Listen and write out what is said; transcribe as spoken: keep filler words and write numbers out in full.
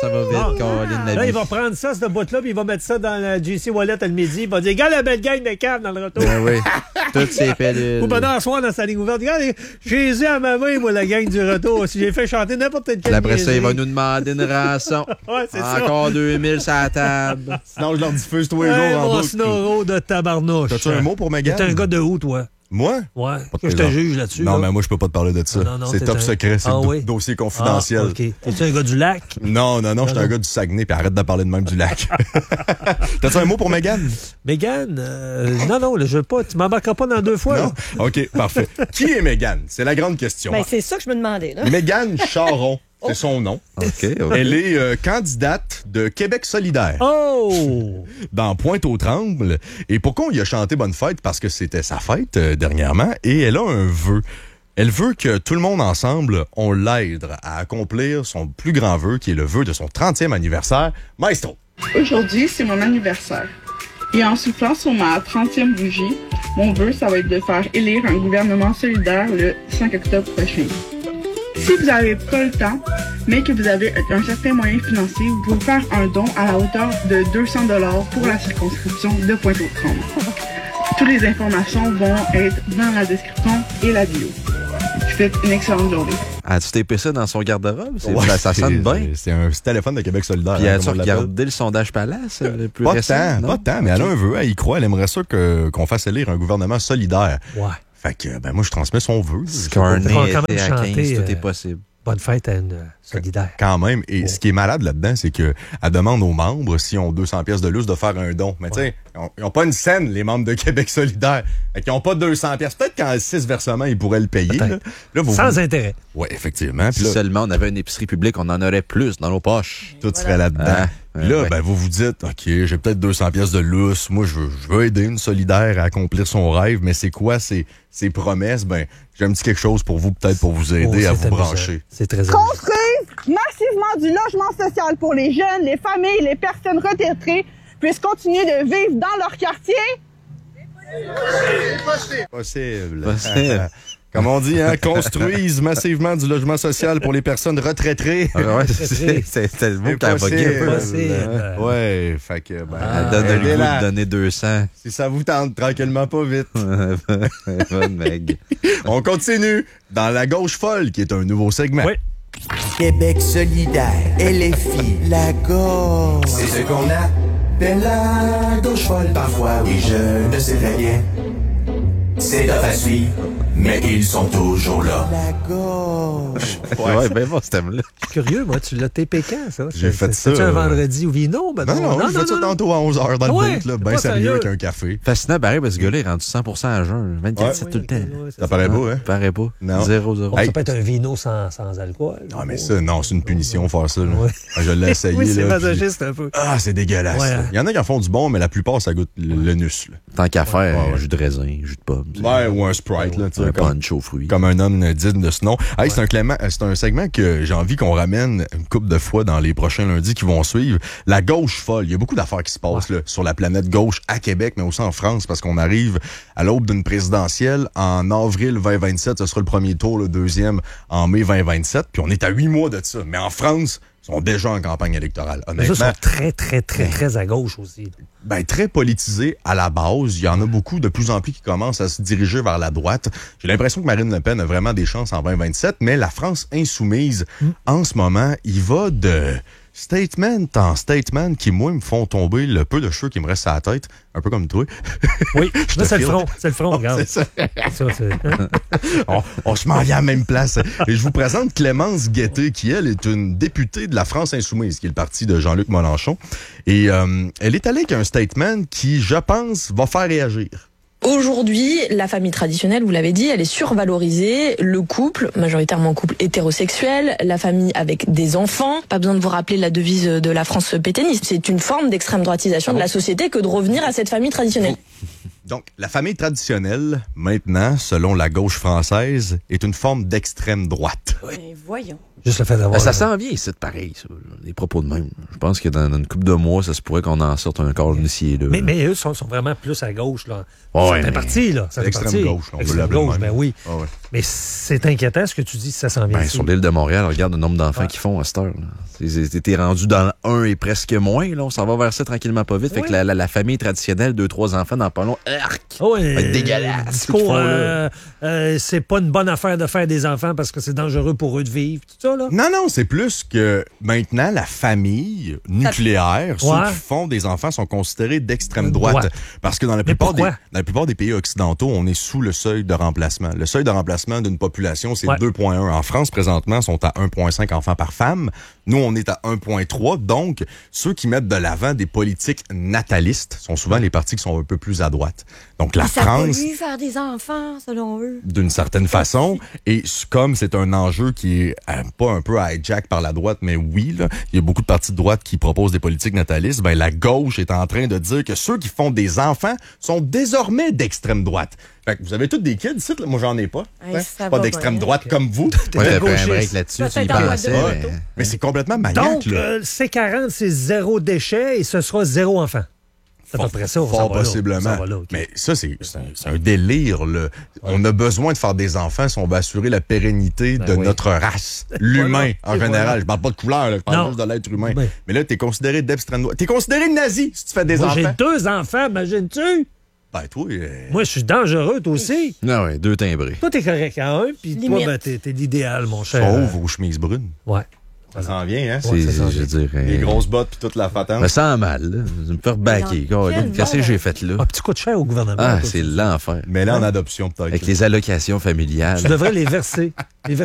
ça va vite, Ah. Caroline, la Là, vie. il va prendre ça, ce bout-là, puis il va mettre ça dans la J C Wallet à le midi. Il va dire, regarde la belle gang de cave dans le retour. Ben oui, toutes ces pellules. Ou pendant un soir dans sa ligne ouverte. Regarde, j'ai eu à ma main, moi, la gang du retour. Si j'ai fait chanter n'importe quel. Puis après ça, il va niaiserie. nous demander une rançon. Ouais, c'est ça. Encore deux mille sur la table. Sinon, je leur diffuse tous les Hey, jours en mon boucle. Snoro de tabarnouche. T'as-tu un mot pour Mégane? T'es un gars de où, toi? Moi? Ouais. Pas de Que je te présent. juge là-dessus. Non, là. mais moi, je peux pas te parler de ça. Non, non, c'est t'es top un- secret, c'est Ah do- oui? dossier confidentiel. Ah, OK. T'es-tu un gars du lac? Non, non, non, je suis un gars du Saguenay, puis arrête de parler de même du lac. T'as-tu un mot pour Mégane? Mégane? euh, non, non, là, je veux pas. Tu m'embarqueras pas dans deux fois. Non? Là. OK, parfait. Qui est Mégane? C'est la grande question. Ben, c'est ça que je me demandais. Là. Mégane Charron, c'est son nom. OK, OK. Elle est euh, candidate de Québec solidaire Oh! dans Pointe-aux-Trembles. Et pourquoi on y a chanté Bonne fête? Parce que c'était sa fête euh, dernièrement et elle a un vœu. Elle veut que tout le monde ensemble, on l'aide à accomplir son plus grand vœu, qui est le vœu de son trentième anniversaire. Maestro! Aujourd'hui, c'est mon anniversaire. Et en soufflant sur ma trentième bougie, mon vœu, ça va être de faire élire un gouvernement solidaire le cinq octobre prochain. Si vous n'avez pas le temps, mais que vous avez un certain moyen financier, vous pouvez faire un don à la hauteur de deux cents dollars pour la circonscription de Pointe-aux-Trembles. Toutes les informations vont être dans la description et la bio. Je vous souhaite une excellente journée. As-tu tapé ça dans son garde-robe? C'est- Ouais, ça, ça sonne c'est- bien. C'est un téléphone de Québec solidaire. Puis hein, as-tu comme on l'appelle. regardé le sondage Palace, le plus Pas récent? tant, non? pas tant, mais elle a un vœu, elle y croit, elle aimerait ça que, qu'on fasse élire un gouvernement solidaire. Ouais. Fait que, ben moi, je transmets son vœu. Scarney On va quand même était à chanter, quinze, tout est euh, possible. Bonne fête à une euh, solidaire. Quand même. Et ce qui est malade là-dedans, c'est que elle demande aux membres, s'ils ont deux cents pièces de lousse, de faire un don. Mais tu sais, ils n'ont pas une scène, les membres de Québec solidaire. Fait qu'ils n'ont pas deux cents pièces. Peut-être qu'en six versements, ils pourraient le payer. Là. Peut-être. Là, vous, Sans intérêt. Oui, effectivement. Puis Si là, seulement on avait une épicerie publique, on en aurait plus dans nos poches. tout serait là-dedans. Ah, Puis là, ouais. ben, vous vous dites, OK, j'ai peut-être deux cents pièces de lousse. Moi, je veux, je veux aider une solidaire à accomplir son rêve. Mais c'est quoi ces, ces promesses? Ben, j'ai un petit quelque chose pour vous, peut-être pour vous aider Oh, à c'est vous amusant. brancher. C'est très amusant. Construisent massivement du logement social pour les jeunes, les familles, les personnes retraitées puissent continuer de vivre dans leur quartier. Possible. Possible. Comme on dit, hein, construisent massivement du logement social pour les personnes retraitées. Ah ouais, c'est c'est- c'est le mot C'est qui a vogué un peu. Possible. Hein? Ouais, fait que, ben, Elle donne le goût aidez-la. de donner deux cents. Si ça vous tente, tranquillement, pas vite. Bonne Meg. On continue dans La Gauche folle, qui est un nouveau segment. Oui. Québec solidaire, L F I, la gauche. C'est ce qu'on appelle la gauche folle parfois, oui, je le sais très bien. C'est tough à suivre, mais ils sont toujours là. La gauche. Ouais, ben bon, ce thème-là. Je suis curieux, moi, tu l'as tapé quand, ça? J'ai fait ça, C'est un euh, vendredi au vino? Ben Non, non, j'ai fait ça tantôt à onze heures dans Ah le ouais? bout, là, T'es bien pas sérieux sérieux? avec un café. Fascinant, pareil, parce que ce gars-là est rendu cent pour cent à jeun. vingt-quatre sept Ouais. tout le temps. Ça paraît beau, hein? Paraît pas. Non. Zéro, zéro. Hey. Ça peut être un vino sans, sans alcool. Non, mais ça, non, c'est une punition faire ça. là. Ouais. Ah, Je l'ai essayé. Oui, c'est là, puis- masochiste un peu. Ah, c'est dégueulasse. Ouais. ça. Il y en a qui en font du bon, mais la plupart, ça goûte le, le nus. Là. Tant qu'à faire, Ouais, ouais. jus de raisin, jus de pomme. Ouais, ou un Sprite, là, tu sais, Un comme, punch aux fruits. comme un homme digne de ce nom. Hey, c'est un clément- c'est un segment que j'ai envie qu'on ramène une couple de fois dans les prochains lundis qui vont suivre. La gauche folle. Il y a beaucoup d'affaires qui se passent là, sur la planète gauche à Québec, mais aussi en France, parce qu'on arrive à l'aube d'une présidentielle en avril vingt vingt-sept. Ce sera le premier tour, le deuxième en mai vingt vingt-sept. Puis on est à huit mois de ça. Mais en France, ils sont déjà en campagne électorale. Les Honnêtement, autres sont très, très, très, très à gauche aussi. ben, très politisé à la base. Il y en a beaucoup de plus en plus qui commencent à se diriger vers la droite. J'ai l'impression que Marine Le Pen a vraiment des chances en vingt vingt-sept, mais la France insoumise, Mm. en ce moment, il va de statement en statement qui, moi, me font tomber le peu de cheveux qui me restent à la tête, un peu comme toi. Oui, Je là, te c'est le file. front. C'est le front, regarde. C'est ça. Ça, c'est- hein? on, on se m'en vient à la même place. Et je vous présente Clémence Guettet, qui, elle, est une députée de la France insoumise, qui est le parti de Jean-Luc Mélenchon. Et euh, elle est allée avec un statement qui, je pense, va faire réagir. Aujourd'hui, la famille traditionnelle, vous l'avez dit, elle est survalorisée. Le couple, majoritairement couple hétérosexuel, la famille avec des enfants. Pas besoin de vous rappeler la devise de la France pétainiste. C'est une forme d'extrême droitisation de la société que de revenir à cette famille traditionnelle. Donc, la famille traditionnelle, maintenant, selon la gauche française, est une forme d'extrême droite. Ben, voyons. Juste le fait d'avoir... Ben, ça s'en vient ici, pareil, ça, les propos de même. Je pense que dans une couple de mois, ça se pourrait qu'on en sorte un corps initié. Là. Mais, mais eux sont, sont vraiment plus à gauche, là. Ouais, ça fait mais- partie, là. Ça fait L'extrême partie. gauche, on peut L'extrême l'appeler de gauche, même. ben oui. Ah ouais. Mais c'est inquiétant ce que tu dis, si ça s'en vient Ben, ici. sur l'île de Montréal, regarde le nombre d'enfants Ouais. qu'ils font à cette heure. là. C'est- c'est- T'es rendu dans le un et presque moins. Là. On s'en va vers ça tranquillement pas vite. Fait Ouais. que la, la, la famille traditionnelle, deux, trois enfants dans pas long, arc! Oh, ouais, Ça va être dégueulasse, euh, ce discours, qu'ils font, là. euh, euh, c'est pas une bonne affaire de faire des enfants parce que c'est dangereux pour eux de vivre. Tout ça, là. Non, non, c'est plus que maintenant, la famille nucléaire, ceux Ouais. qui font des enfants sont considérés d'extrême droite. Ouais. Parce que dans la, plupart des, pourquoi? dans la plupart des pays occidentaux, on est sous le seuil de remplacement. Le seuil de remplacement d'une population, c'est Ouais. deux virgule un. En France, présentement, sont à un virgule cinq enfants par femme. Nous, on est à un virgule trois. Donc, ceux qui mettent de l'avant des politiques natalistes sont souvent les partis qui sont un peu plus à droite. Donc, la Mais ça France... pollue faire des enfants, selon eux. d'une certaine façon. Et c- comme c'est un enjeu qui est euh, pas un peu hijack par la droite, mais oui, là, il y a beaucoup de partis de droite qui proposent des politiques natalistes, ben la gauche est en train de dire que ceux qui font des enfants sont désormais d'extrême droite. Fait que vous avez tous des kids ici, là? Moi j'en ai pas. Hey, Hein? ça Pas va d'extrême bien. droite comme vous. Ouais, t'as pris un gauchiste. break là-dessus, tu y Peut-être en mode pensais. de mais- Mais c'est complètement maniaque, Donc, là. euh, C quarante, c'est zéro déchet et ce sera zéro enfant. C'est à peu près ça. on s'en Fort va là. On possiblement. s'en va là, ok. Mais ça, c'est c'est un, c'est un délire. Là. On a besoin de faire des enfants si on veut assurer la pérennité Ben de oui. notre race. L'humain, Voilà. en Et général. voilà. Je parle pas de couleur, là, je parle Non. juste de l'être humain. Ben. Mais là, t'es considéré d'extrême droite. T'es considéré nazi si tu fais des Moi, j'ai enfants. deux enfants, imagines-tu? Ben, toi, euh, Moi, je suis dangereux, toi aussi. Non, ouais, deux timbrés. Toi, t'es correct à un, puis toi, Limite. ben, t'es, t'es l'idéal, mon cher. sauve aux chemises brunes. Ouais. Ça s'en vient, hein? C'est, ça s'en je veux dire, Les euh, grosses bottes puis toute la Je fatante. me sens mal, là. Je me faire baquer. Dans quel Qu'est-ce que monde? j'ai fait là? Ah, petit coup de cher au gouvernement. Ah, toi, c'est tu- l'enfer. Mais là, en adoption, peut-être. Avec les allocations familiales. Tu devrais les verser. Les